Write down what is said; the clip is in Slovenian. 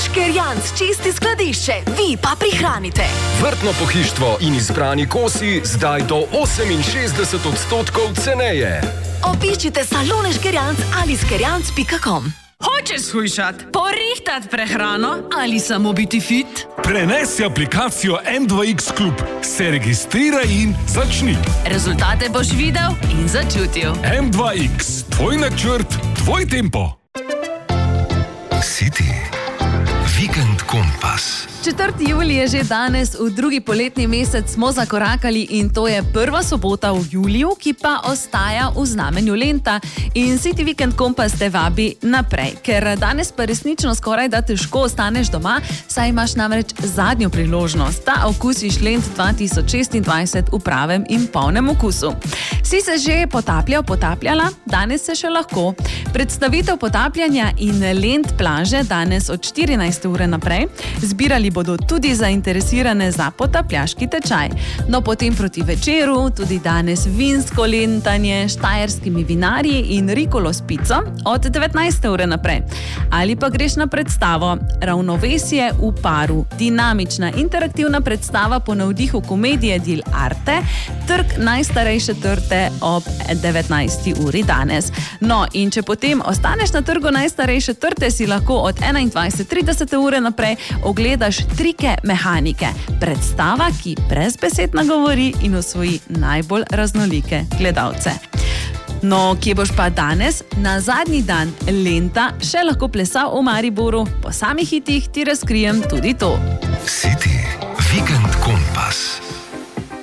Škerjanc čisti skladišče, vi pa prihranite. Vrtno pohištvo in izbrani kosi zdaj do 68% ceneje. Obiščite salone Škerjanc ali škerjanc.com. Hočeš shujšat, porihtat prehrano ali samo biti fit? Prenesi aplikacijo M2X Klub, se registriraj in začni. Rezultate boš videl in začutil. M2X, tvoj načrt, tvoj tempo. City. Vikend kompas. 4. julij je že danes, v drugi poletni mesec smo zakorakali in to je prva sobota v juliju, ki pa ostaja v znamenju lenta. In City Vikend kompas te vabi naprej, ker danes pa resnično skoraj da težko ostaneš doma, saj imaš namreč zadnjo priložnost, da okusiš lent 2026 v pravem in polnem okusu. Si se že potapljala? Danes se še lahko. Predstavitev potapljanja in lent plaže danes od 14. ure naprej. Zbirali bodo tudi zainteresirane za potapljaški tečaj. No, potem proti večeru, tudi danes vinsko lentanje, štajerskimi vinarji in rikolo s pico od 19. ure naprej. Ali pa greš na predstavo Ravnovesje v paru, dinamična, interaktivna predstava po navdihu komedije Dil Arte, Trg najstarejše trte ob 19. uri danes. No, in če potem ostaneš na trgu najstarejše trte, si lahko od 21:30 ure naprej ogledaš Trike mehanike. Predstava, ki brez besed nagovori in osvoji najbolj raznolike gledalce. No, kje boš pa danes, na zadnji dan lenta, še lahko plesal v Mariboru? Po samih hitih ti razkrijem tudi to. City. Vikend kompas.